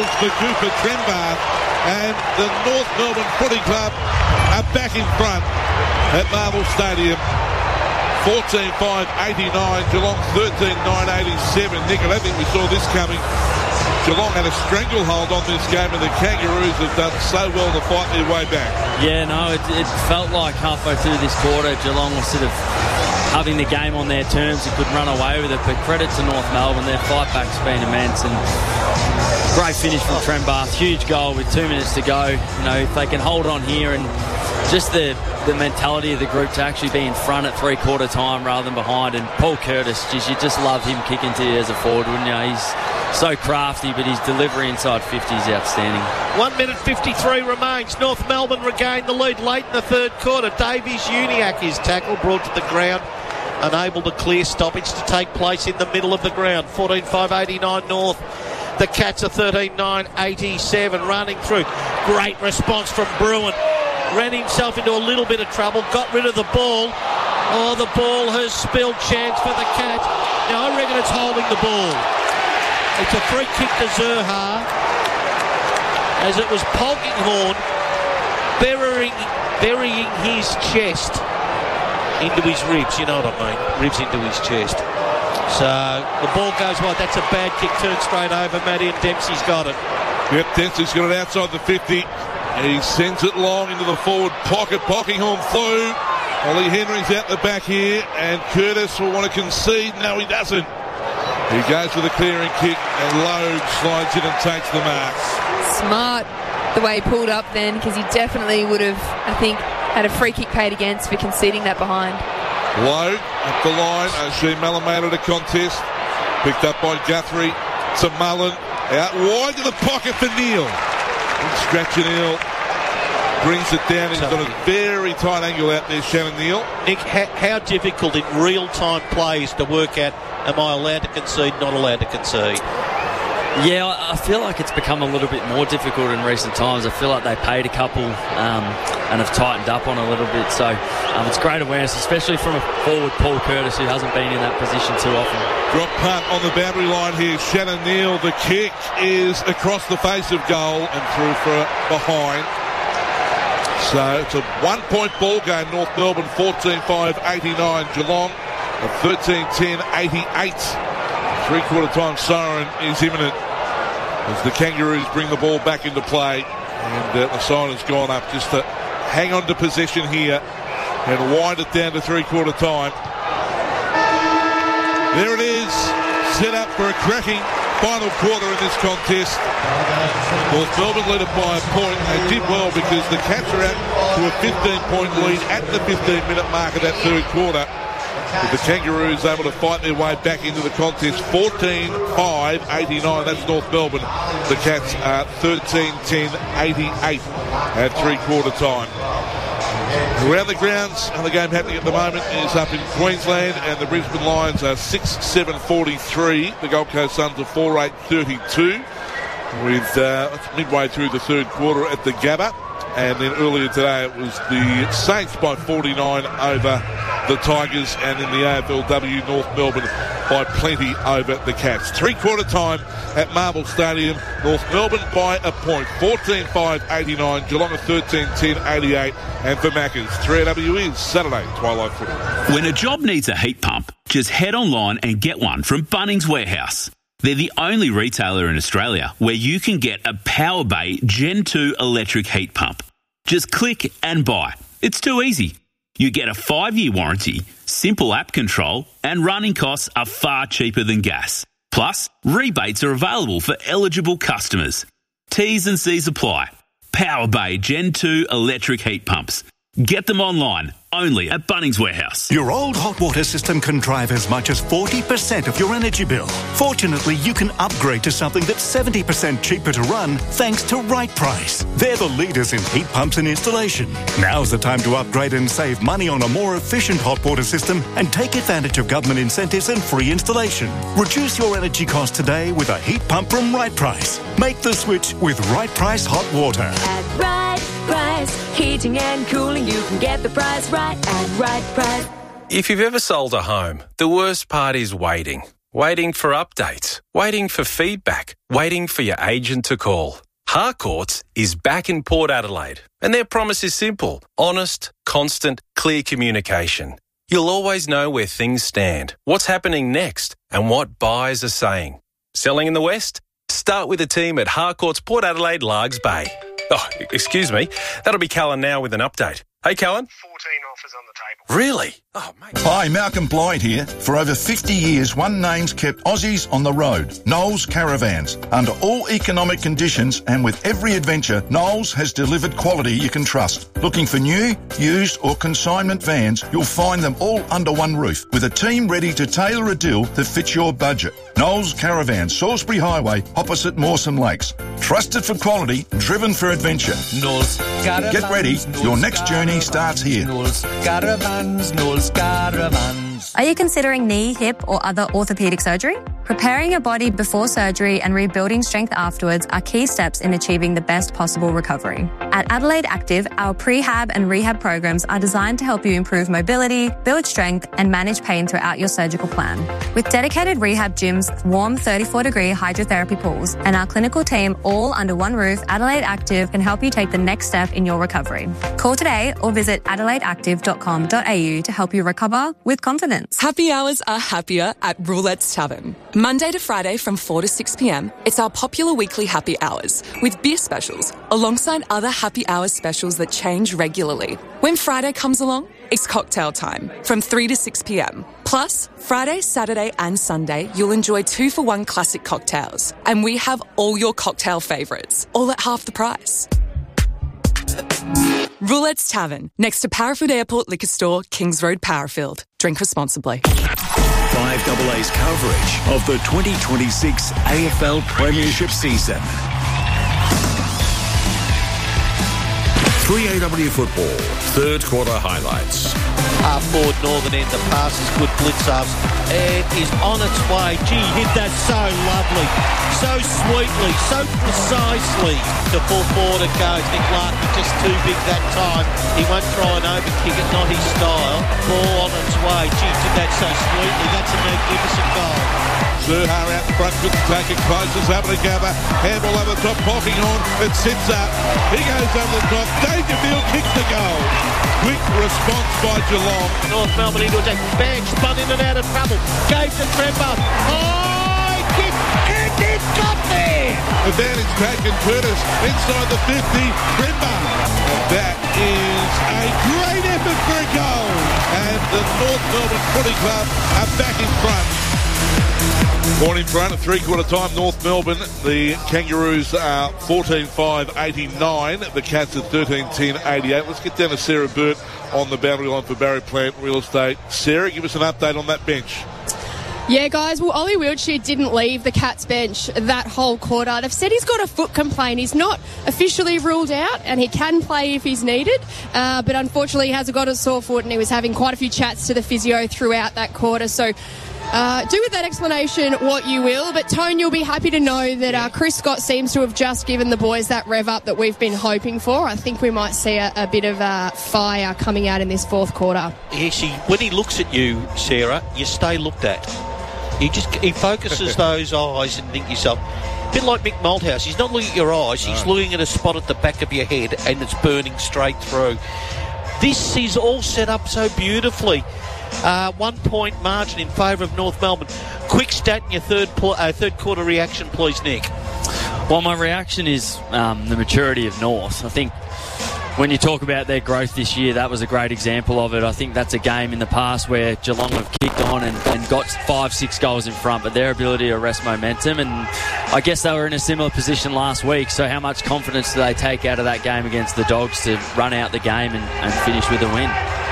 goals for Cooper Trembath, and the North Melbourne Footy Club are back in front at Marvel Stadium. 14-5-89, Geelong 13-9-87. Nick, I don't think we saw this coming. Geelong had a stranglehold on this game, and the Kangaroos have done so well to fight their way back. Yeah, no, it felt like halfway through this quarter, Geelong was sort of having the game on their terms and could run away with it. But credit to North Melbourne, their fight back's been immense, and great finish from Trembath. Huge goal with 2 minutes to go. You know, if they can hold on here, and just the mentality of the group to actually be in front at three-quarter time rather than behind. And Paul Curtis, geez, you just love him kicking to you as a forward, wouldn't you? He's so crafty, but his delivery inside 50 is outstanding. 1 minute 53 remains. North Melbourne regained the lead late in the third quarter. Davies Uniacke is tackled, brought to the ground, unable to clear stoppage to take place in the middle of the ground. 14-5-89 North. The Cats are 13-9-87 running through. Great response from Bruin. Ran himself into a little bit of trouble, got rid of the ball. Oh, the ball has spilled. Chance for the Cats. Now, I reckon it's holding the ball. It's a free kick to Zurhaar, as it was Polkinghorne burying his chest into his ribs. You know what I mean? Ribs into his chest. So the ball goes wide. That's a bad kick. Turned straight over. Matty, and Dempsey's got it. Yep, Dempsey's got it outside the 50. He sends it long into the forward pocket. Polkinghorne through. Ollie Henry's out the back here, and Curtis will want to concede. No, he doesn't. He goes for the clearing kick, and Logue slides in and takes the mark. Smart the way he pulled up then, because he definitely would have, I think, had a free kick paid against for conceding that behind. Logue up the line. Oshie Mullen made it a contest. Picked up by Guthrie to Mullen. Out wide to the pocket for Neal. Scratching Neal. Brings it down. He's got a very tight angle out there, Shannon Neal. Nick, how difficult in real-time plays to work out, am I allowed to concede, not allowed to concede? Yeah, I feel like it's become a little bit more difficult in recent times. I feel like they paid a couple and have tightened up on a little bit. So it's great awareness, especially from a forward, Paul Curtis, who hasn't been in that position too often. Drop punt on the boundary line here. Shannon Neal, the kick is across the face of goal and through for behind. So it's a 1-point ball game. North Melbourne 14-5-89. Geelong 13-10-88. Three-quarter time siren is imminent as the Kangaroos bring the ball back into play, and the siren's gone up just to hang on to possession here and wind it down to three-quarter time. There it is, set up for a cracking final quarter in this contest. North Melbourne led it by a point. They did well because the Cats are out to a 15-point lead at the 15-minute mark of that third quarter. With the Kangaroos able to fight their way back into the contest. 14-5-89, that's North Melbourne. The Cats are 13-10-88 at three-quarter time. Around the grounds, and the game happening at the moment is up in Queensland, and the Brisbane Lions are 6-7-43. The Gold Coast Suns are 4-8-32 with midway through the third quarter at the Gabba. And then earlier today it was the Saints by 49 over the Tigers, and in the AFLW North Melbourne by plenty over the Cats. Three-quarter time at Marvel Stadium. North Melbourne by a point. 14-5-89. Geelong at 13-10-88. And for Maccas, 3AW is Saturday Twilight Footy. When a job needs a heat pump, just head online and get one from Bunnings Warehouse. They're the only retailer in Australia where you can get a PowerBay Gen 2 electric heat pump. Just click and buy. It's too easy. You get a 5-year warranty, simple app control, and running costs are far cheaper than gas. Plus, rebates are available for eligible customers. T's and C's apply. PowerBay Gen 2 electric heat pumps. Get them online, only at Bunnings Warehouse. Your old hot water system can drive as much as 40% of your energy bill. Fortunately, you can upgrade to something that's 70% cheaper to run thanks to Right Price. They're the leaders in heat pumps and installation. Now's the time to upgrade and save money on a more efficient hot water system and take advantage of government incentives and free installation. Reduce your energy costs today with a heat pump from Right Price. Make the switch with Right Price Hot Water. At Right Price, heating and cooling, you can get the price right at Right Price. If you've ever sold a home, the worst part is waiting. Waiting for updates, waiting for feedback, waiting for your agent to call. Harcourts is back in Port Adelaide, and their promise is simple: honest, constant, clear communication. You'll always know where things stand, what's happening next, and what buyers are saying. Selling in the West? Start with the team at Harcourts Port Adelaide Largs Bay. Oh, excuse me. That'll be Callan now with an update. Hey, Callan. 14 offers on the table. Really? Oh, mate. Hi, Malcolm Blythe here. For over 50 years, one name's kept Aussies on the road. Knowles Caravans. Under all economic conditions and with every adventure, Knowles has delivered quality you can trust. Looking for new, used or consignment vans, you'll find them all under one roof with a team ready to tailor a deal that fits your budget. Knowles Caravans, Salisbury Highway, opposite Mawson Lakes. Trusted for quality, driven for adventure. Knowles Caravans. Get ready, your next journey starts here. Knowles Caravans, Knowles Caravans. Are you considering knee, hip or other orthopaedic surgery? Preparing your body before surgery and rebuilding strength afterwards are key steps in achieving the best possible recovery. At Adelaide Active, our prehab and rehab programs are designed to help you improve mobility, build strength and manage pain throughout your surgical plan. With dedicated rehab gyms, warm 34-degree hydrotherapy pools and our clinical team all under one roof, Adelaide Active can help you take the next step in your recovery. Call today or visit adelaideactive.com.au to help you recover with confidence. Happy hours are happier at Roulette's Tavern. Monday to Friday from 4 to 6 p.m, it's our popular weekly happy hours with beer specials alongside other happy hours specials that change regularly. When Friday comes along, it's cocktail time from 3 to 6 p.m. Plus, Friday, Saturday and Sunday, you'll enjoy 2-for-1 classic cocktails. And we have all your cocktail favourites, all at half the price. Roulette's Tavern, next to Parafield Airport Liquor Store, Kings Road, Parafield. Drink responsibly. 5AA's coverage of the 2026 AFL Premiership season. 3AW football, third quarter highlights. Half forward northern end, the pass is good, blitz-ups. It is on its way. Gee, hit that so lovely, so sweetly, so precisely. The full forward it goes. Nick Larkin just too big that time. He won't try and overkick it, not his style. Ball on its way. Gee, did that so sweetly. That's a magnificent goal. Zerhar out front, couldn't take it close. Is able to gather. Handball over the top, popping on. It sits up. He goes over the top. Dangerfield kicks the goal. Quick response by Geelong. North Melbourne into attack. Bang, spun in and out of trouble. Gave to Tremper. High kick, and it got there. Advantage taken. Curtis inside the 50. Tremper. And that is a great effort for a goal. And the North Melbourne Footy Club are back in front. Born in front at three-quarter time, North Melbourne. The Kangaroos are 14-5-89. The Cats are 13-10-88. Let's get down to Sarah Burt on the boundary line for Barry Plant Real Estate. Sarah, give us an update on that bench. Yeah, guys, well, Ollie Wiltshire didn't leave the Cats bench that whole quarter. They've said he's got a foot complaint. He's not officially ruled out, and he can play if he's needed, but unfortunately he hasn't got a sore foot, and he was having quite a few chats to the physio throughout that quarter. So do with that explanation what you will, but Tone, you'll be happy to know that Chris Scott seems to have just given the boys that rev up that we've been hoping for. I think we might see a bit of fire coming out in this fourth quarter. Yes, when he looks at you, Sarah, you stay looked at. He focuses those eyes and think to yourself, a bit like Mick Malthouse, he's not looking at your eyes, he's looking at a spot at the back of your head and it's burning straight through. This is all set up so beautifully. 1 point margin in favour of North Melbourne. Quick stat in your third quarter reaction, please, Nick. Well, my reaction is the maturity of North. I think when you talk about their growth this year, that was a great example of it. I think that's a game in the past where Geelong have kicked on and got 5-6 goals in front, but their ability to arrest momentum, and I guess they were in a similar position last week, so how much confidence do they take out of that game against the Dogs to run out the game and finish with a win?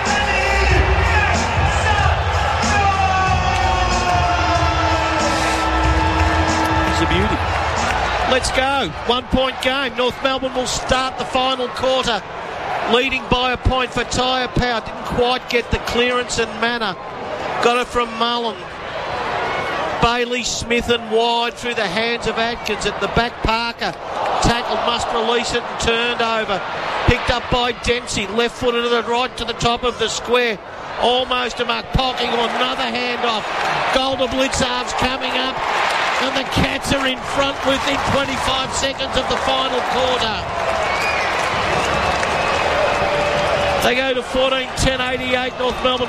It's a beauty. Let's go. 1 point game. North Melbourne will start the final quarter leading by a point for Tyre Power. Didn't quite get the clearance and manner. Got it from Mullen. Bailey, Smith and wide through the hands of Adkins. At the back, Parker tackled, must release it and turned over. Picked up by Dempsey. Left footed to the right to the top of the square. Almost a mark. Pocking on another handoff. Goal to Blitzarves coming up. And the Cats are in front within 25 seconds of the final quarter. They go to 14-10-88, North Melbourne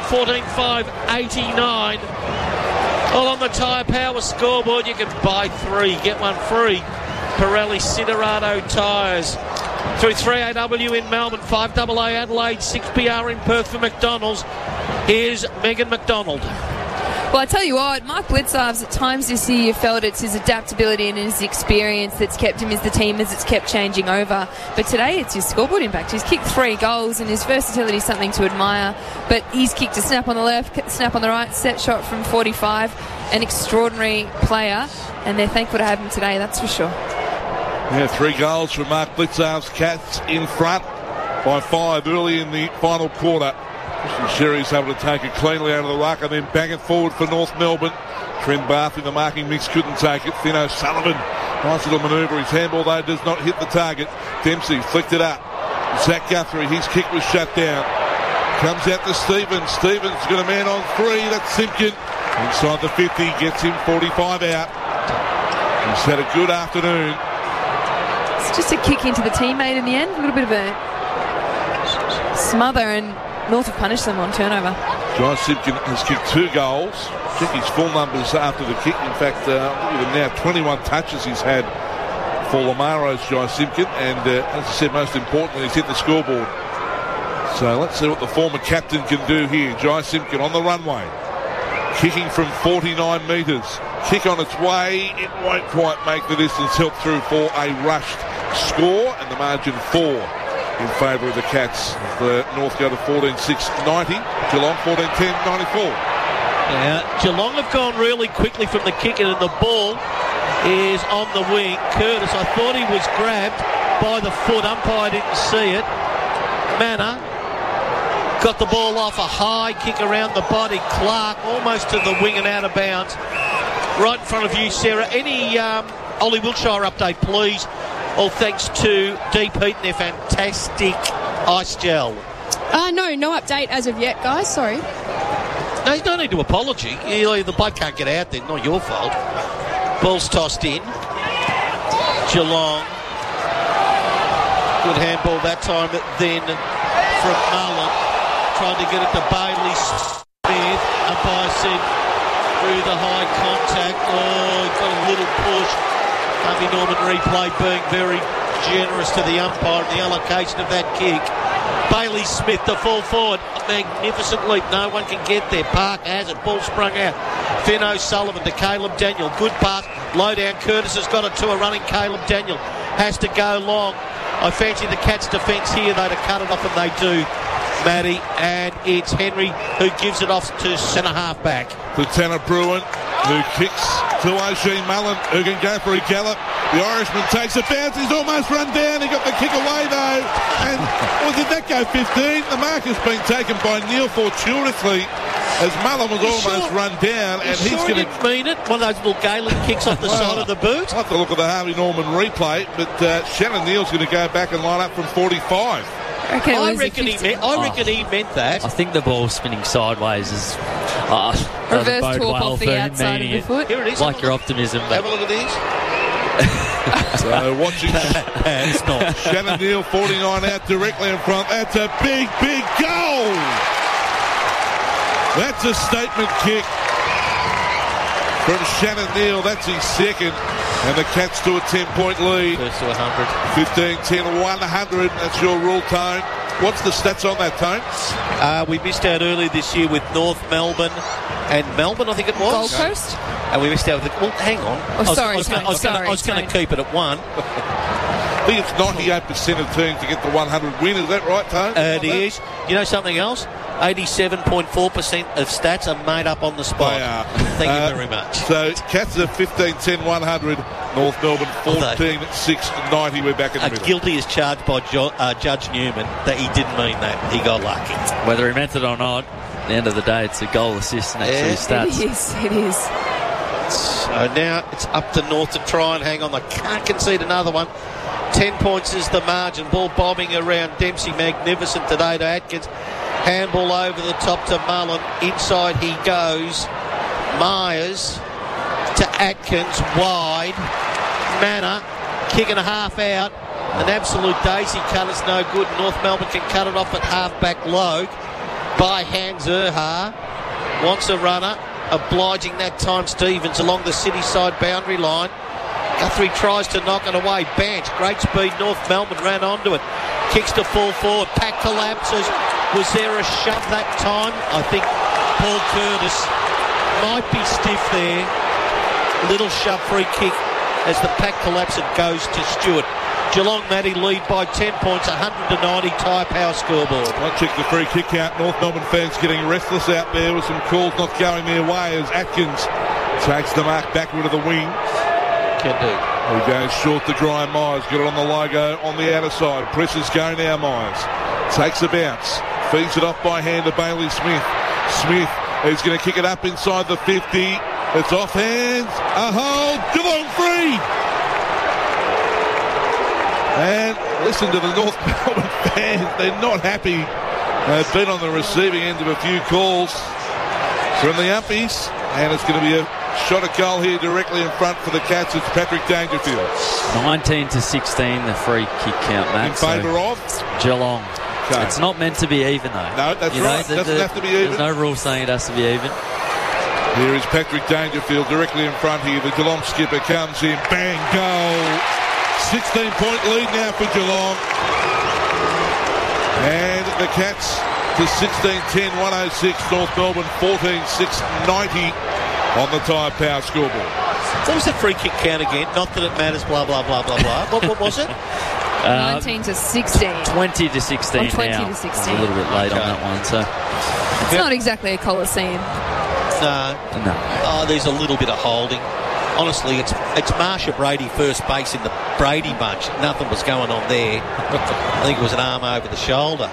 14-5-89. All on the Tyre Power scoreboard, you can buy 3, get 1 free. Pirelli Cinerato tyres. Through 3AW in Melbourne, 5AA Adelaide, 6PR in Perth for McDonald's. Here's Megan McDonald. Well, I tell you what, Mark Blitzarves, at times this year you felt it's his adaptability and his experience that's kept him as the team as it's kept changing over. But today it's his scoreboard impact. He's kicked 3 goals and his versatility is something to admire. But he's kicked a snap on the left, snap on the right, set shot from 45. An extraordinary player, and they're thankful to have him today, that's for sure. Yeah, 3 goals from Mark Blitzarves. Cats in front by 5 early in the final quarter. Sherry's able to take it cleanly out of the ruck and then bang it forward for North Melbourne. Trent Barth in the marking mix couldn't take it. Thin O'Sullivan, nice little manoeuvre. His handball though does not hit the target. Dempsey flicked it up. Zach Guthrie, his kick was shut down. Comes out to Stevens. Stevens got a man on 3. That's Simpkin. Inside the 50, gets him 45 out. He's had a good afternoon. It's just a kick into the teammate in the end. A little bit of a smother, and North have punished them on turnover. Jai Simpkin has kicked 2 goals. Check his full numbers after the kick. In fact, now 21 touches he's had for Lamaro's Jai Simpkin. And as I said, most importantly, he's hit the scoreboard. So let's see what the former captain can do here. Jai Simpkin on the runway. Kicking from 49 metres. Kick on its way. It won't quite make the distance. Help through for a rushed score. And the margin 4 in favour of the Cats. The North go to 14-6-90. Geelong 14-10-94. Yeah, Geelong have gone really quickly from the kick, and the ball is on the wing. Curtis, I thought he was grabbed by the foot. Umpire didn't see it. Manor got the ball off a high kick around the body. Clark almost to the wing and out of bounds. Right in front of you, Sarah. Any Ollie Wiltshire update, please? All thanks to Deep Heat and their fantastic ice gel. No update as of yet, guys. Sorry. No, you don't need to apology. The bloke can't get out there. Not your fault. Ball's tossed in. Geelong. Good handball that time. Then from Mullen. Trying to get it to Bailey Smith. Umpire said through the high contact. Oh, got a little push. Harvey Norman replay being very generous to the umpire in the allocation of that kick. Bailey Smith, the full forward. A magnificent leap. No one can get there. Park has it. Ball sprung out. Finn O'Sullivan to Caleb Daniel. Good pass. Low down. Curtis has got it to a running Caleb Daniel. Has to go long. I fancy the Cats' defence here, though, to cut it off, and they do, Matty. And it's Henry who gives it off to centre half back. To Tanner Bruin, who kicks to O'Shea Mullen, who can go for a gallop. The Irishman takes a bounce. He's almost run down. He got the kick away, though. And, did that go 15? The mark has been taken by Neil fortuitously as Mullen was almost run down. And he's going to mean it. One of those little Galen kicks off the side of the boot. I'll have to look at the Harvey Norman replay. But Shannon Neal's going to go back and line up from 45. I reckon he meant that. I think the ball spinning sideways is reverse torque off the outside of the foot. Here it is. Like your optimism. Have a look at this. So watching Shannon Neal 49 out directly in front. That's a big goal. That's a statement kick from Shannon Neal. That's his second. And the Cats to a 10-point lead. First to 100. 15-10, 100. That's your rule, Tone. What's the stats on that, Tone? We missed out earlier this year with North Melbourne and Melbourne, I think it was. Gold Coast? And we missed out with... Well, hang on. I was going to keep it at 1. I think it's 98% of teams to get the 100 win. Is that right, Tone? It is. You know something else? 87.4% of stats are made up on the spot. They are. Thank you very much. So Cats are 15-10, 100. North Melbourne 14-6, 90. We're back in the middle. Guilty is charged by Judge Newman that he didn't mean that. He got lucky. Whether he meant it or not, at the end of the day, it's a goal assist next to his stats. It is. So now it's up to North to try and hang on. They can't concede another one. 10 points is the margin. Ball bobbing around. Dempsey magnificent today to Atkins. Handball over the top to Mullen. Inside he goes. Myers to Atkins, wide. Manor, kick and a half out. An absolute daisy cut is no good. North Melbourne can cut it off at half-back Logue by Hans Erha. Wants a runner. Obliging that time Stevens along the city side boundary line. Guthrie tries to knock it away. Banch, great speed. North Melbourne ran onto it. Kicks to full forward. Pack collapses. Was there a shove that time? I think Paul Curtis might be stiff there. Little shove free kick as the pack collapse. It goes to Stewart. Geelong Matty lead by 10 points, 190 Tyre Power scoreboard. I'll check the free kick out. North Melbourne fans getting restless out there with some calls not going their way as Atkins takes the mark backward of the wing. Can do. He goes short to Graham Myers. Got it on the logo on the outer side. Presses go now, Myers. Takes a bounce. Feeds it off by hand to Bailey Smith. Smith is going to kick it up inside the 50. It's off hands. A hold. Geelong free. And listen to the North Melbourne fans. They're not happy. They've been on the receiving end of a few calls from the umpies. And it's going to be a shot at goal here directly in front for the Cats. It's Patrick Dangerfield. 19-16, the free kick count, Matt. In favour of? Geelong. Okay. It's not meant to be even, though. No, that's right. It doesn't have to be even. There's no rule saying it has to be even. Here is Patrick Dangerfield directly in front here. The Geelong skipper comes in. Bang, goal. 16-point lead now for Geelong. And the Cats to 16-10, 106. North Melbourne 14-6, 90 on the Tyre Power scoreboard. What was the free kick count again? Not that it matters, blah, blah, blah, blah, blah. What was it? 19-16. 20-16 20 now. to 16. A little bit late on that one, so. It's not exactly a Coliseum. No. Oh, there's a little bit of holding. Honestly, it's Marsha Brady first base in the Brady bunch. Nothing was going on there. I think it was an arm over the shoulder.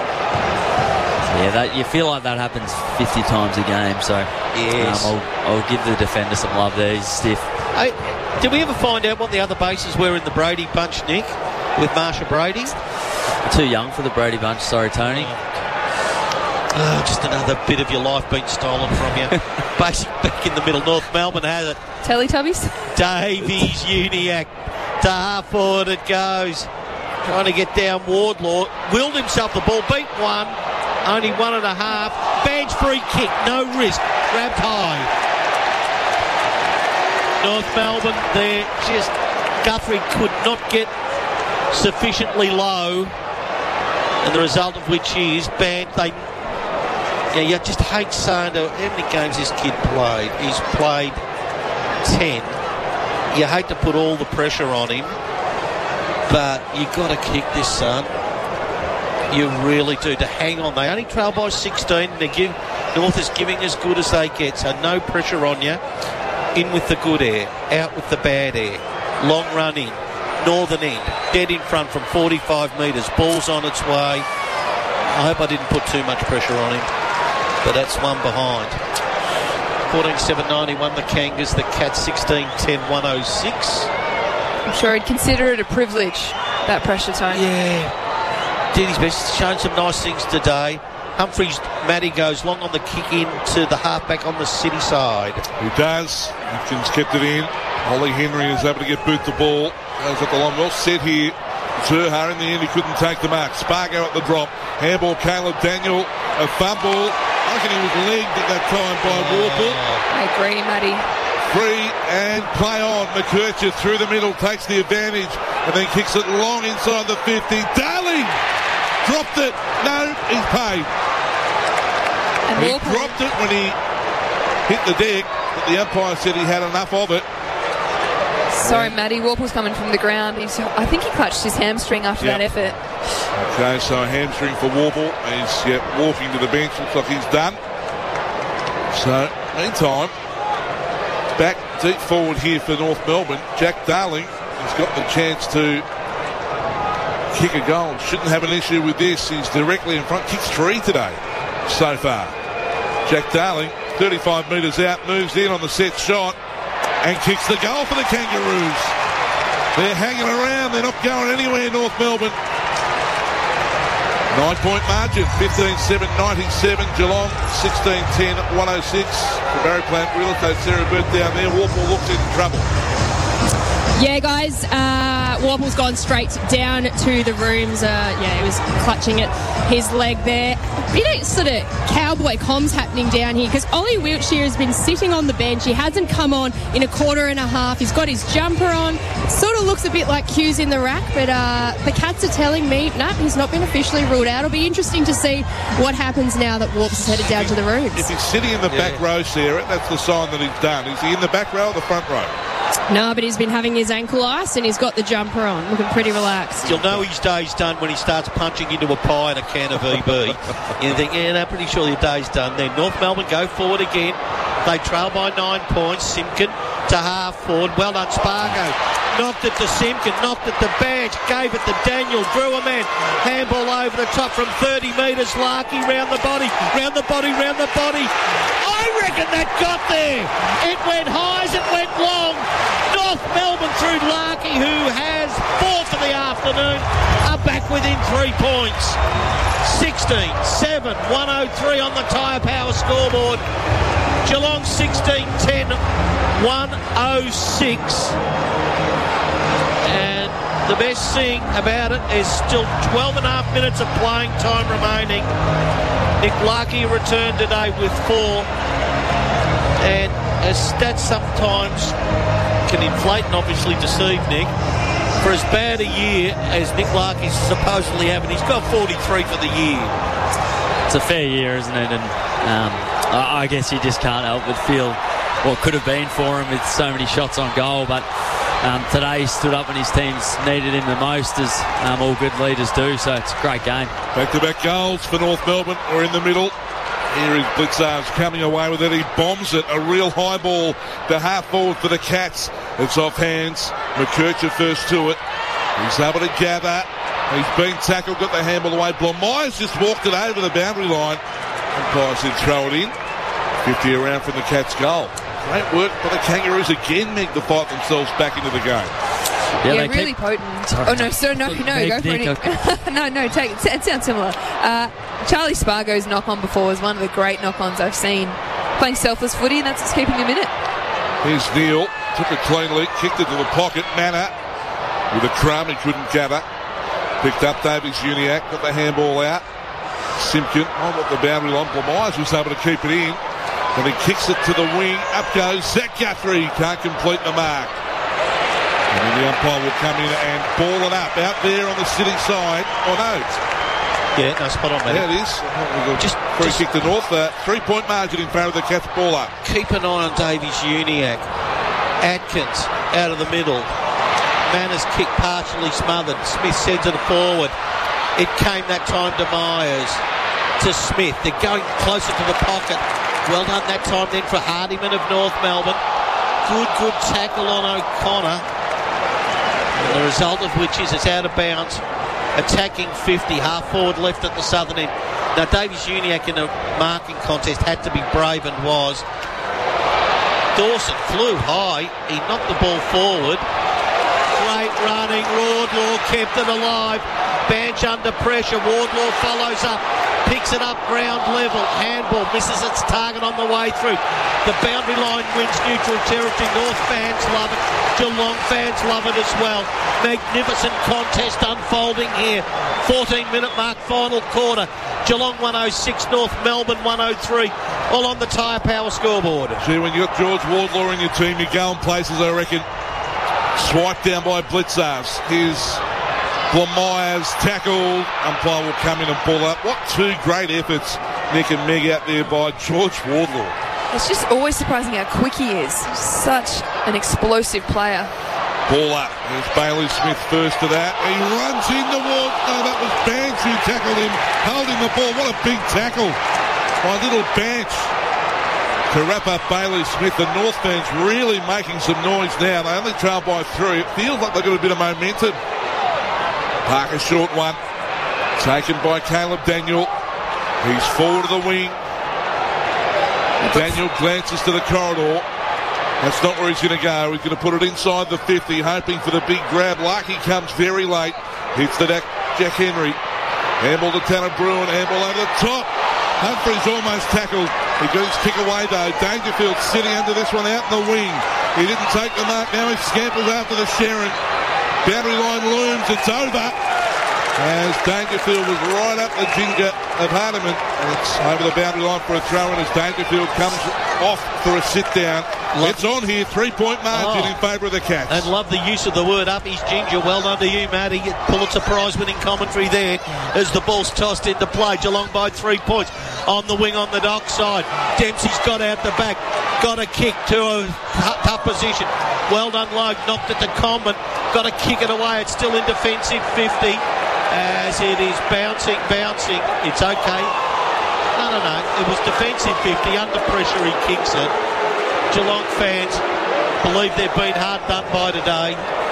Yeah, you feel like that happens 50 times a game, so yes. I'll give the defender some love there. He's stiff. Hey, did we ever find out what the other bases were in the Brady bunch, Nick, with Marsha Brady? Too young for the Brady bunch, sorry, Tony. Just another bit of your life being stolen from you. Basically back in the middle. North Melbourne has it. Teletubbies? Davies, Uniac. To half forward it goes. Trying to get down Wardlaw. Willed himself the ball. Beat one. Only 1.5. Bench free kick. No risk. Grabbed high. North Melbourne there. Just Guthrie could not get sufficiently low. And the result of which is banned. You just hate saying to how many games this kid played. He's played 10. You hate to put all the pressure on him, but you've got to kick this, son. You really do. To hang on. They only trail by 16. North is giving as good as they get, so no pressure on you. In with the good air, out with the bad air. Long run in. Northern end. Dead in front from 45 metres. Ball's on its way. I hope I didn't put too much pressure on him. But that's one behind. 14-7-91 the Kangas, the Cats 16-10, 106. I'm sure he'd consider it a privilege, that pressure, Tony. Yeah. Did his best. Shown some nice things today. Humphries, Matty goes long on the kick in to the halfback on the city side. He does. Atkins kept it in. Ollie Henry is able to get boot the ball. Goes at the long. Well set here. Zerha in the end, he couldn't take the mark. Spargo at the drop. Handball, Caleb Daniel. A fumble. I reckon he was legged at that time by Warple. I agree, Matty. Free and play on. McKercher through the middle, takes the advantage and then kicks it long inside the 50. Darling dropped it. No, he's paid. And he dropped it when he hit the deck, but the umpire said he had enough of it. Sorry, Matty. Warple's coming from the ground. I think he clutched his hamstring after that effort. Okay, so a hamstring for Warple. He's walking to the bench. Looks like he's done. So, meantime, back deep forward here for North Melbourne. Jack Darling has got the chance to kick a goal. Shouldn't have an issue with this. He's directly in front. Kicks 3 today so far. Jack Darling, 35 metres out, moves in on the set shot and kicks the goal for the Kangaroos. They're hanging around. They're not going anywhere, North Melbourne. 9-point margin, 15-7, 97. Geelong, 16-10, 106. For Barry Plant Real Estate, Sarah Burt down there. Warple looks in trouble. Yeah, guys, Warple's gone straight down to the rooms. He was clutching at his leg there. Bit of sort of cowboy comms happening down here because Ollie Wiltshire has been sitting on the bench. He hasn't come on in a quarter and a half. He's got his jumper on. It sort of looks a bit like Hughes in the rack, but the Cats are telling me, no, he's not been officially ruled out. It'll be interesting to see what happens now that Warps is headed down to the rooms. If he's sitting in the back row, Sarah, that's the sign that he's done. Is he in the back row or the front row? No, but he's been having his ankle ice and he's got the jumper on, looking pretty relaxed. You'll know his day's done when he starts punching into a pie and a can of EB. You think, I'm pretty sure your day's done then. North Melbourne go forward again. They trail by 9 points. Simpkin to half forward. Well done, Spargo. Knocked it to Simpkin, knocked it to Badge, gave it to Daniel, drew a man. Handball over the top from 30 metres. Larkey round the body, round the body, round the body. I reckon that got there. It went high as it went long. North Melbourne through Larkey, who has 4 for the afternoon, are back within 3 points. 16-7, 103 on the Tyre Power scoreboard. Geelong 16-10, 106. And the best thing about it is still 12 and a half minutes of playing time remaining. Nick Larkey returned today with 4. And as stats sometimes can inflate and obviously deceive Nick, for as bad a year as Nick Larkey's supposedly having, he's got 43 for the year. It's a fair year, isn't it? And I guess you just can't help but feel what could have been for him with so many shots on goal. But today he stood up when his teams needed him the most, as all good leaders do. So it's a great game. Back-to-back goals for North Melbourne are in the middle. Here is Blitzards coming away with it. He bombs it. A real high ball to half forward for the Cats. It's off hands. McKercher first to it. He's able to gather. He's been tackled, got the handball away. Blomeyer's just walked it over the boundary line. Umpire said throw it in. 50 around from the Cats' goal. Great work by the Kangaroos again, Meg, to fight themselves back into the game. Yeah, really potent. Sorry. Oh, no, go for it. No, it sounds similar. Charlie Spargo's knock-on before was one of the great knock-ons I've seen. Playing selfless footy, and that's what's keeping him in it. Here's Neal. Took it cleanly, kicked it to the pocket. Manna with a crumb, he couldn't gather. Picked up Davies-Uniacke, got the handball out. Simpkin on the boundary line. Myers was able to keep it in. And he kicks it to the wing. Up goes Zach Guthrie. Can't complete the mark. And then the umpire will come in and ball it up out there on the city side. Oh, no. Yeah, no, spot on, mate. Yeah, it is. Just free kick to North. 3-point margin in favour of the Cats. Ball up. Keep an eye on Davies-Uniacke. Atkins out of the middle. Manners kick partially smothered. Smith sends it forward. It came that time to Myers. To Smith. They're going closer to the pocket. Well done that time then for Hardiman of North Melbourne. Good tackle on O'Connor. And the result of which is it's out of bounds. Attacking 50, half forward left at the southern end. Now Davies-Uniacke in a marking contest had to be brave and was. Dawson flew high. He knocked the ball forward. Great running. Wardlaw kept it alive. Banch under pressure. Wardlaw follows up. Picks it up ground level. Handball misses its target on the way through. The boundary line wins neutral territory. North fans love it. Geelong fans love it as well. Magnificent contest unfolding here. 14-minute mark, final quarter. Geelong 106, North Melbourne 103. All on the Tyre Power scoreboard. See, when you got George Wardlaw in your team, you're going places, I reckon. Swiped down by Blitzards. Here's Blomeyer's tackled. Umpire will come in and pull up. What 2 great efforts, Nick and Meg, out there by George Wardlaw. It's just always surprising how quick he is. Such an explosive player. Ball up. There's Bailey Smith first to that. He runs in the wall. No, that was Banch who tackled him, holding the ball. What a big tackle by little Banch to wrap up Bailey Smith. The North fans really making some noise now. They only trail by 3. It feels like they've got a bit of momentum. Parker short one. Taken by Caleb Daniel. He's forward of the wing. Daniel glances to the corridor. That's not where he's going to go. He's going to put it inside the 50, hoping for the big grab. Larkey comes very late. Hits the Jack Henry. Handball to Tanner Bruin. Handball over the top. Humphries almost tackled. He got his kick away though. Dangerfield sitting under this one out in the wing. He didn't take the mark. Now he scampers after the Sherrin. Boundary line looms. It's over. As Dangerfield was right up the ginger of Hardiman. And it's over the boundary line for a throw-in as Dangerfield comes off for a sit-down. It's on here, 3-point margin in favour of the Cats. And love the use of the word up his ginger. Well done to you, Matty. Pulitzer Prize-winning commentary there as the ball's tossed into play. Geelong by 3 points. On the wing on the dock side. Dempsey's got out the back. Got a kick to a tough position. Well done, Logue. Knocked it to Comben. Got to kick it away. It's still in defensive 50. As it is bouncing. It's okay. No. It was defensive 50. Under pressure, he kicks it. Geelong fans believe they've been hard done by today.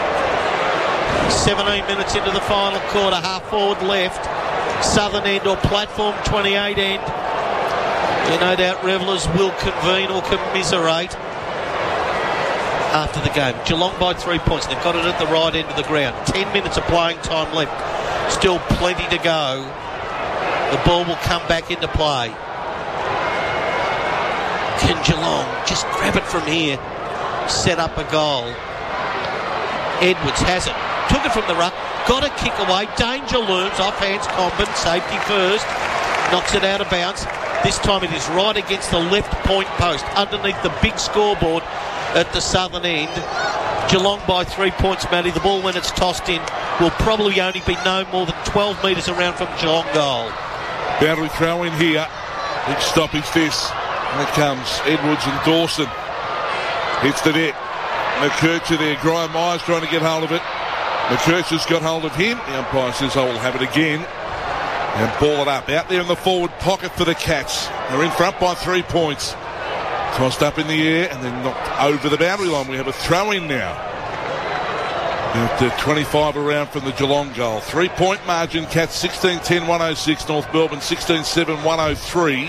17 minutes into the final quarter. Half forward left. Southern end or platform 28 end. No doubt revellers will convene or commiserate after the game. Geelong by 3 points. They've got it at the right end of the ground. 10 minutes of playing time left. Still plenty to go. The ball will come back into play. Can Geelong just grab it from here? Set up a goal. Edwards has it. Took it from the ruck. Got a kick away. Danger looms. Off hands Comben. Safety first. Knocks it out of bounds. This time it is right against the left point post. Underneath the big scoreboard at the southern end. Geelong by 3 points, Matty. The ball, when it's tossed in, will probably only be no more than 12 metres around from Geelong goal. Boundary throw in here. Big stoppage this. And it comes. Edwards and Dawson. Hits the net. McKercher there. Graham Myers trying to get hold of it. McKercher's got hold of him. The umpire says I will have it again. And ball it up. Out there in the forward pocket for the Cats. They're in front by 3 points. Tossed up in the air and then knocked over the boundary line. We have a throw-in now. At 25 around from the Geelong goal. 3 point margin. Cats 16-10, 106. North Melbourne 16-7, 103.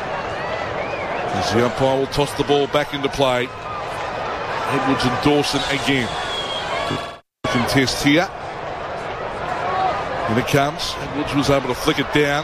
As the umpire will toss the ball back into play. Edwards and Dawson again. Contest here. And it comes. Edwards was able to flick it down.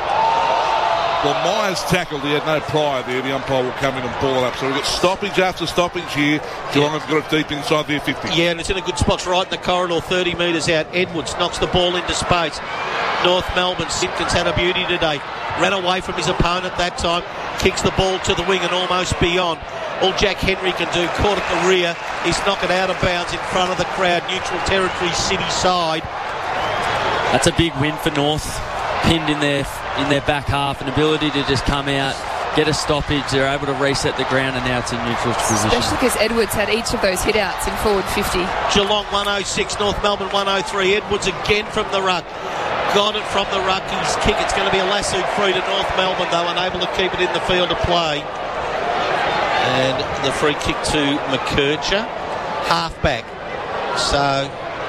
Well, Myers tackled. He had no prior there. The umpire will come in and ball it up. So we've got stoppage after stoppage here. Geelong have got it deep inside their 50. Yeah, and it's in a good spot right in the corridor, 30 metres out. Edwards knocks the ball into space. North Melbourne, Simpkins had a beauty today. Ran away from his opponent that time. Kicks the ball to the wing and almost beyond. All Jack Henry can do, caught at the rear. He's knocked it out of bounds in front of the crowd. Neutral territory, city side. That's a big win for North. Pinned in their back half, an ability to just come out, get a stoppage. They're able to reset the ground, and now it's in neutral position. Especially because Edwards had each of those hit-outs in forward 50. Geelong 106, North Melbourne 103. Edwards again from the ruck. Got it from the ruck. His kick. It's going to be a lasso free to North Melbourne, though, unable to keep it in the field of play. And the free kick to McKercher, half-back. So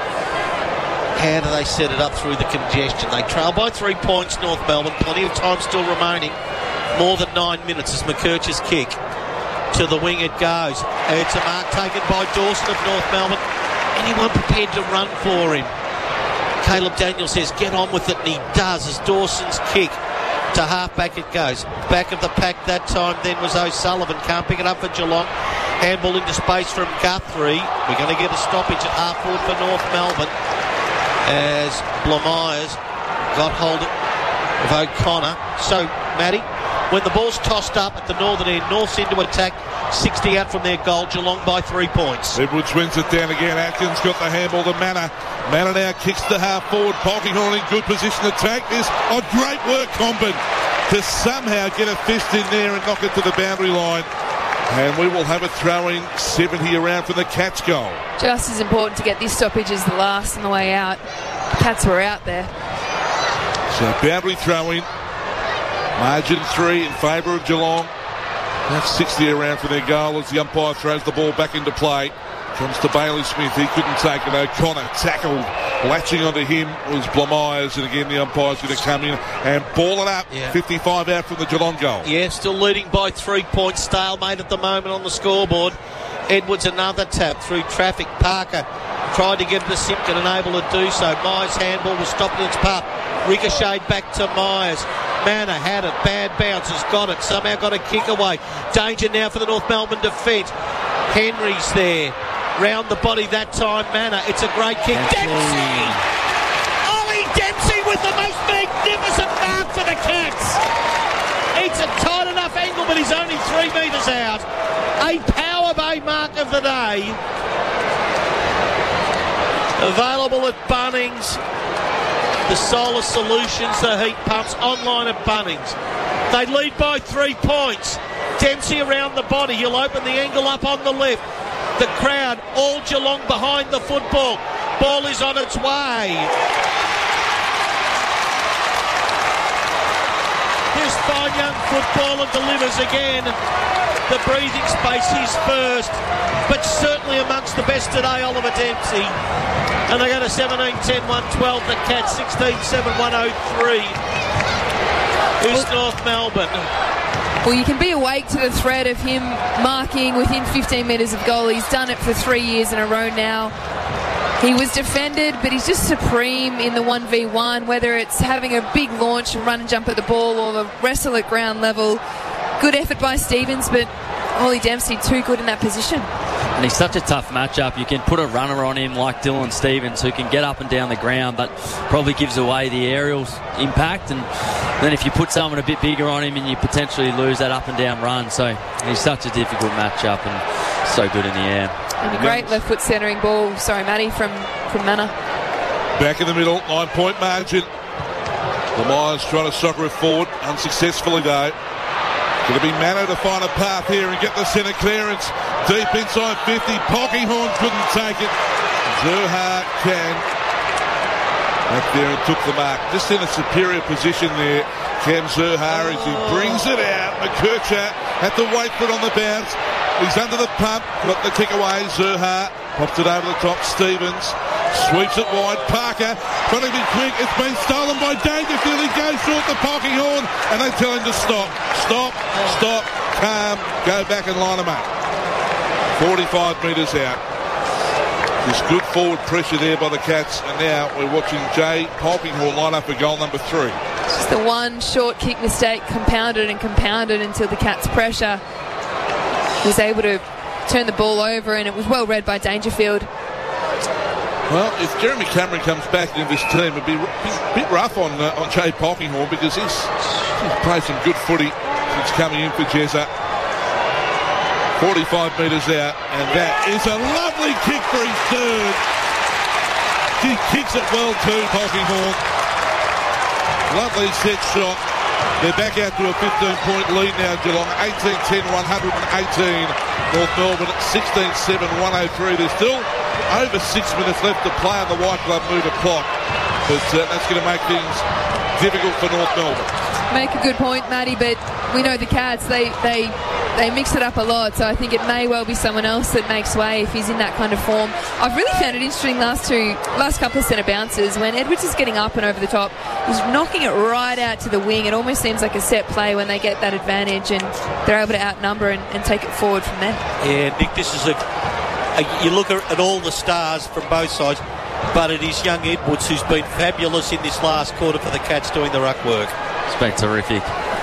how do they set it up through the congestion? They trail by 3 points, North Melbourne. Plenty of time still remaining. More than 9 minutes as McKercher's kick. To the wing it goes. It's a mark taken by Dawson of North Melbourne. Anyone prepared to run for him? Caleb Daniel says, get on with it, and he does as Dawson's kick. To half-back it goes. Back of the pack that time then was O'Sullivan. Can't pick it up for Geelong. Handball into space from Guthrie. We're going to get a stoppage at half-forward for North Melbourne. As Blamires got hold of O'Connor. So, Matty, when the ball's tossed up at the northern end, North's into attack, 60 out from their goal, Geelong by 3 points. Edwards wins it down again. Atkins got the handball to Manor. Manor now kicks the half forward. Polkinghorn in good position to take this. Oh, great work, Comben, to somehow get a fist in there and knock it to the boundary line. And we will have a throw-in 70 around from the Cats goal. Just as important to get this stoppage as the last on the way out. The Cats were out there. So boundary throw-in. Margin 3 in favour of Geelong. That's 60 around for their goal as the umpire throws the ball back into play. Comes to Bailey Smith. He couldn't take it. O'Connor tackled. Latching onto him was Blamires. And again, the umpire's going to come in and ball it up. Yeah. 55 out from the Geelong goal. Yeah, still leading by 3 points. Stalemate at the moment on the scoreboard. Edwards another tap through traffic. Parker Tried to get it to Simpkin, unable to do so. Myers' handball was stopped in its path. Ricocheted back to Myers. Manor had it. Bad bounce. Has got it. Somehow got a kick away. Danger now for the North Melbourne defence. Henry's there. Round the body that time. Manor. It's a great kick. Dempsey! Ollie Dempsey with the most magnificent mark for the Cats. It's a tight enough angle, but he's only 3 metres out. A Power Bay mark of the day. Available at Bunnings. The Solar Solutions, the heat pumps, online at Bunnings. They lead by 3 points. Dempsey around the body. He'll open the angle up on the left. The crowd, all Geelong behind the football. Ball is on its way. This fine young footballer delivers again. The breathing space, his first, but certainly amongst the best today, Oliver Dempsey. And they go to 17-10-1-12, the Cats 16-7-1-03. Who's North Melbourne? Well, you can be awake to the threat of him marking within 15 metres of goal. He's done it for 3 years in a row now. He was defended, but he's just supreme in the 1v1, whether it's having a big launch and run and jump at the ball or the wrestle at ground level. Good effort by Stevens, but Ollie Dempsey too good in that position. And he's such a tough matchup. You can put a runner on him like Dylan Stevens, who can get up and down the ground, but probably gives away the aerial impact. And then if you put someone a bit bigger on him, and you potentially lose that up and down run. So he's such a difficult matchup and so good in the air. And a great left foot centering ball. Sorry, Matty, from Manor. Back in the middle, 9-point margin. The Myers trying to soccer it forward, unsuccessfully though. Going to be Manor to find a path here and get the centre clearance. Deep inside 50. Polkinghorn couldn't take it. Zurhaar can. Back there and took the mark. Just in a superior position there. Cam Zurhaar as he brings it out. McKercher had to wait for it on the bounce. He's under the pump. Got the kick away. Zurhaar pops it over the top. Stevens sweeps it wide. Parker trying to be quick. It's been stolen by Dangerfield. He goes short to Polkinghorn and they tell him to stop. Stop. Calm. Go back and line him up. 45 metres out. There's good forward pressure there by the Cats, and now we're watching Jay Polkinghorn line up for goal number 3. Just the one short kick mistake compounded until the Cats' pressure was able to turn the ball over, and it was well read by Dangerfield. Well, if Jeremy Cameron comes back into this team, it'd be a bit rough on Jay Polkinghorn, because he's played some good footy since coming in for Jezza. 45 metres out, and that is a lovely kick for his third. He kicks it well too, Polkinghorn. Lovely set shot. They're back out to a 15-point lead now, Geelong. 18-10, 118. North Melbourne at 16-7, 103. There's still over 6 minutes left to play on the White Glove move clock. But that's going to make things difficult for North Melbourne. Make a good point, Matty, but we know the Cats, they mix it up a lot, so I think it may well be someone else that makes way if he's in that kind of form. I've really found it interesting last couple of centre bounces when Edwards is getting up and over the top, he's knocking it right out to the wing. It almost seems like a set play when they get that advantage and they're able to outnumber and take it forward from there. Yeah, Nick, this is you look at all the stars from both sides, but it is young Edwards who's been fabulous in this last quarter for the Cats doing the ruck work. It's been terrific.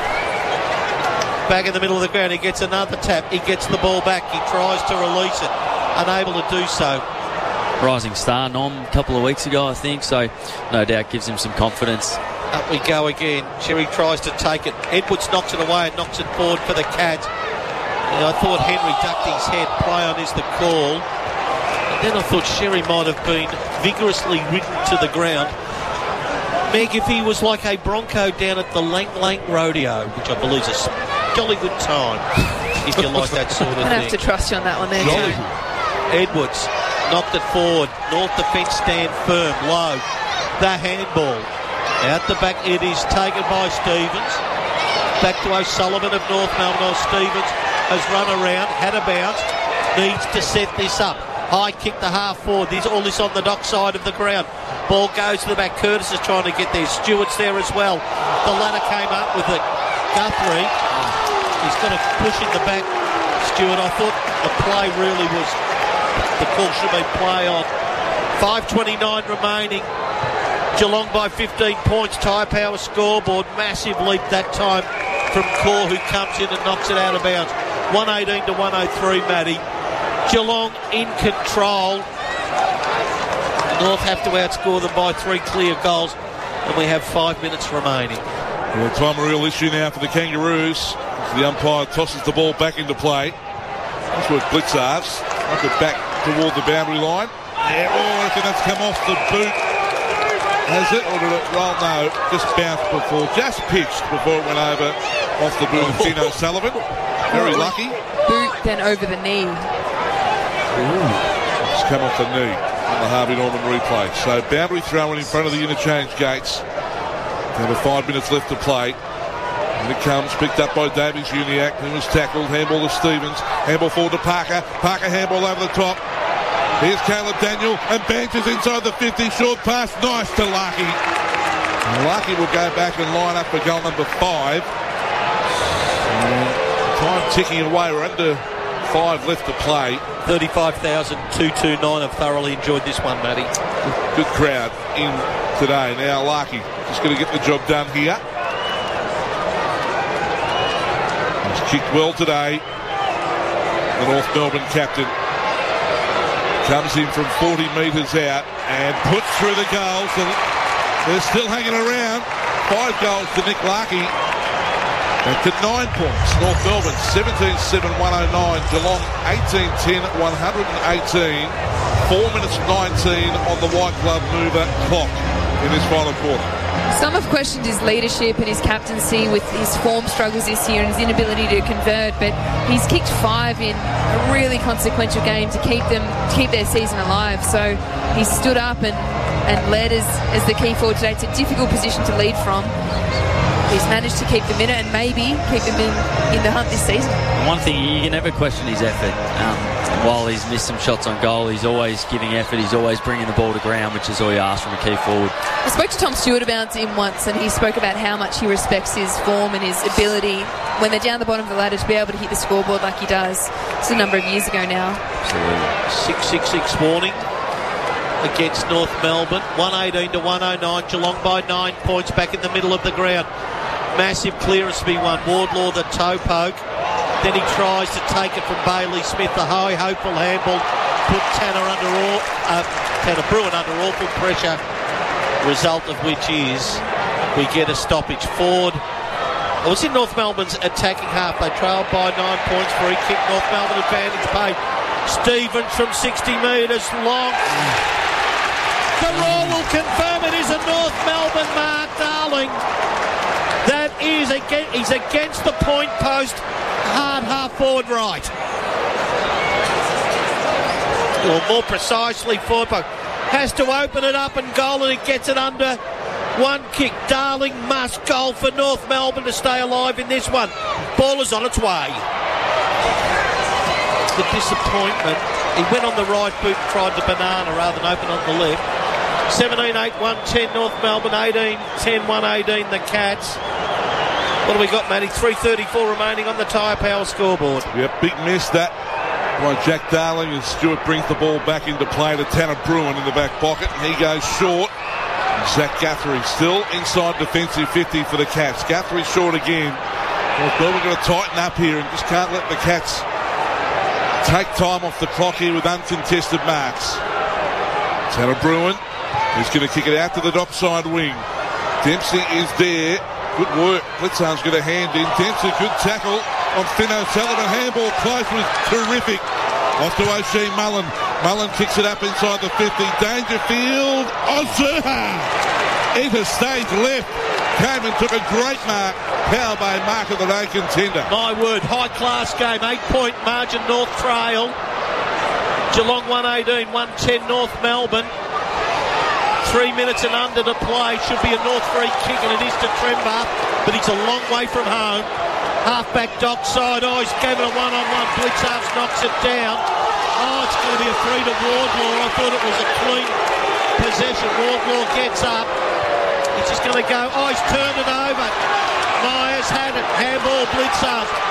Back in the middle of the ground, he gets another tap. He gets the ball back. He tries to release it. Unable to do so. Rising star, Nom, a couple of weeks ago, I think, so no doubt gives him some confidence. Up we go again. Sherry tries to take it. Edwards knocks it away and knocks it forward for the Cats. I thought Henry ducked his head. Play on is the call. And then I thought Sherry might have been vigorously ridden to the ground. Meg, if he was like a bronco down at the Lang Lang Rodeo, which I believe is a jolly good time, if you like that sort of thing. I'm going to have to trust you on that one there, Jolly. Edwards knocked it forward. North defence stand firm, low. The handball. Out the back, it is taken by Stevens. Back to O'Sullivan of North Melbourne. Stevens has run around, had a bounce, needs to set this up. High kick the half forward. All this on the dock side of the ground. Ball goes to the back. Curtis is trying to get there. Stewart's there as well. The ladder came up with it. Guthrie, he's got to push in the back. Stewart, I thought the play really was, the call should have been play on 5:29 remaining. Geelong by 15 points. Tyre Power scoreboard. Massive leap that time from Core, who comes in and knocks it out of bounds. 118 to 103, Matty. Geelong in control. North have to outscore them by 3 clear goals, and we have 5 minutes remaining. Well, time a real issue now for the Kangaroos. The umpire tosses the ball back into play. That's what Blitzarves. Knock it back toward the boundary line. Yeah, I reckon that's come off the boot. Has it? Or did it? Well, no. Just bounced before. Just pitched before it went over off the boot of Tino Sullivan. Very lucky. Boot, then over the knee. It's come off the knee on the Harvey Norman replay. So boundary throw in front of the interchange gates. Another 5 minutes left to play. And it comes, picked up by Davies Uniacke, who was tackled. Handball to Stevens. Handball forward to Parker. Parker handball over the top. Here's Caleb Daniel, and Banches inside the 50. Short pass, nice to Larkey. And Larkey will go back and line up for goal number 5. Time ticking away. We're under 5 left to play. 35,229 have thoroughly enjoyed this one, Matty. Good crowd in today. Now Larkey just going to get the job done here. He's kicked well today. The North Melbourne captain comes in from 40 metres out and puts through the goals. And they're still hanging around. 5 goals to Nick Larkey. And to 9 points. North Melbourne 17-7, 109. Geelong 18-10, 118. 4 minutes 19 on the White Glove mover clock in this final quarter. Some have questioned his leadership and his captaincy with his form struggles this year and his inability to convert, but he's kicked 5 in a really consequential game to keep their season alive. So he stood up and led as the key forward today. It's a difficult position to lead from. He's managed to keep them in it and maybe keep them in the hunt this season. One thing, you can never question his effort. While he's missed some shots on goal, he's always giving effort. He's always bringing the ball to ground, which is all you ask from a key forward. I spoke to Tom Stewart about him once, and he spoke about how much he respects his form and his ability when they're down the bottom of the ladder to be able to hit the scoreboard like he does. It's a number of years ago now. Absolutely. 6-6-6 warning against North Melbourne. 118 to 109. Geelong by 9 points back in the middle of the ground. Massive clearance to be won. Wardlaw the toe poke. Then he tries to take it from Bailey Smith. The high hopeful handball put Tanner Bruin under awful pressure. Result of which is we get a stoppage. Ford. It was in North Melbourne's attacking half. They trailed by 9 points. Free kick. North Melbourne advantage paid. Stevens from 60 metres long. The Raw will confirm it is a North Melbourne mark, Darling. That is he's against the point post, hard half forward right. Or more precisely, forward post. Has to open it up and goal, and it gets it under. One kick. Darling must goal for North Melbourne to stay alive in this one. Ball is on its way. The disappointment. He went on the right boot and tried the banana rather than open on the left. 17-8, 110 North Melbourne, 18-10, 118 the Cats. What do we got, Matty? 3:34 remaining on the Tyre Power scoreboard. Yep, big miss that by Jack Darling, and Stewart brings the ball back into play to Tanner Bruin in the back pocket, and he goes short. Zach Guthrie still inside defensive 50 for the Cats. Guthrie short again. North Melbourne going to tighten up here and just can't let the Cats take time off the clock here with uncontested marks. Tanner Bruin is going to kick it out to the offside wing. Dempsey is there. Good work. Blitzarves got a hand in. Dempsey, good tackle on Finn O'Sullivan. Handball close was terrific. Off to O'Shea Mullen. Mullen kicks it up inside the 50. Dangerfield. Ozurha into stage left. Came and took a great mark. Power Bay mark of the day contender. My word, high class game. 8-point margin, North trail. Geelong 118, 110 North Melbourne. 3 minutes and under to play. Should be a North free kick, and it is to Tremba, but he's a long way from home. Halfback dockside. Oh, he's gave it a one-on-one. Blitzarves knocks it down. Oh, it's going to be a free to Wardlaw. I thought it was a clean possession. Wardlaw gets up. He's just going to go. Oh, he's turned it over. Myers had it. Handball, Blitzarves.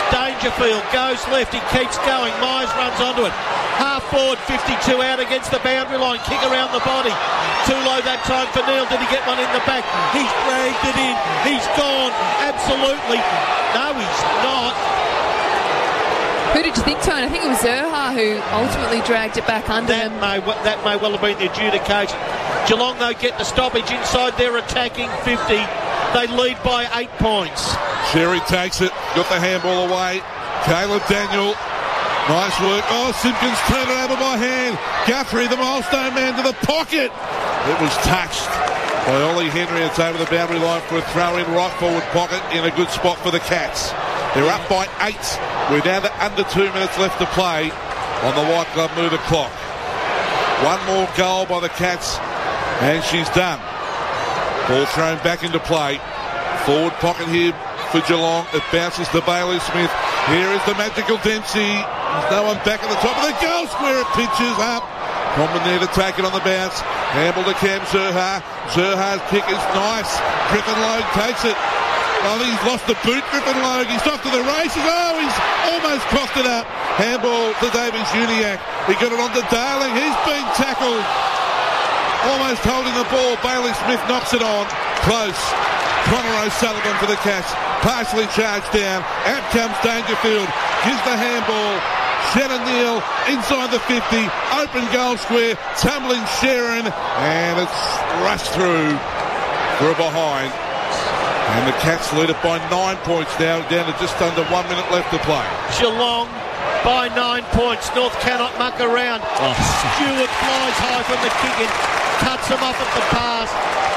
Dangerfield goes left, he keeps going, Myers runs onto it. Half forward, 52 out against the boundary line, kick around the body. Too low that time for Neil. Did he get one in the back? He's dragged it in. He's gone. Absolutely. No, he's not. Who did you think, Tone? I think it was Zerha who ultimately dragged it back under him. That may well have been the adjudication. Geelong, though, get the stoppage inside their attacking 50. They lead by 8 points. Sherry takes it. Got the handball away. Caleb Daniel. Nice work. Oh, Simpkins turned it over by hand. Guthrie, the milestone man, to the pocket. It was touched by Ollie Henry. It's over the boundary line for a throw in right forward pocket in a good spot for the Cats. They're up by 8. We're down to under 2 minutes left to play on the White Glove Mover clock. One more goal by the Cats and she's done. Ball thrown back into play. Forward pocket here for Geelong. It bounces to Bailey Smith. Here is the magical Dempsey. There's no one back at the top of the goal square. It pitches up. Comben there to take it on the bounce. Handball to Cam Zerha. Zerha's kick is nice. Griffin Logue takes it. Oh, he's lost the boot, Griffin Logue. He's off to the races. Oh, he's almost coughed it up. Handball to Davies Uniacke. He got it on to Darling. He's been tackled. Almost holding the ball. Bailey Smith knocks it on. Close. Connor O'Sullivan for the Cats. Partially charged down. Out comes Dangerfield. Gives the handball. Shannon Neal inside the 50. Open goal square. Tumbling Sharon. And it's rushed through for a behind. And the Cats lead it by 9 points now. Down to just under 1 minute left to play. Geelong by 9 points. North cannot muck around. Stewart flies high from the kick in. Cuts them off at the pass.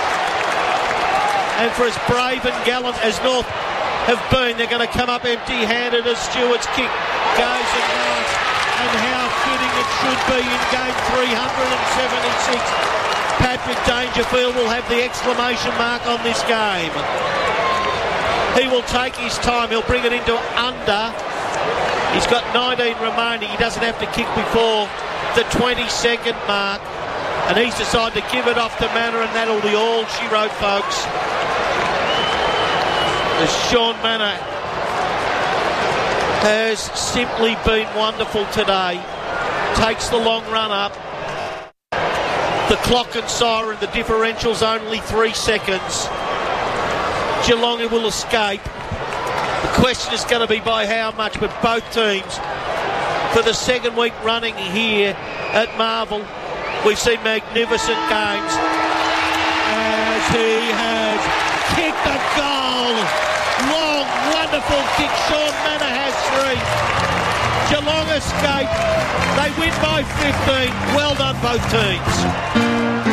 And for as brave and gallant as North have been, they're going to come up empty-handed as Stewart's kick goes and marks. And how fitting it should be in game 376. Patrick Dangerfield will have the exclamation mark on this game. He will take his time. He'll bring it into under. He's got 19 remaining. He doesn't have to kick before the 20-second mark. And he's decided to give it off to Manor, and that'll be all she wrote, folks. As Sean Manor has simply been wonderful today. Takes the long run up. The clock and siren, the differential's only 3 seconds. Geelong will escape. The question is going to be by how much, but both teams, for the second week running here at Marvel, we've seen magnificent games. As he has kicked a goal. Long, wonderful kick. Sean Manor has 3. Geelong escape. They win by 15. Well done, both teams.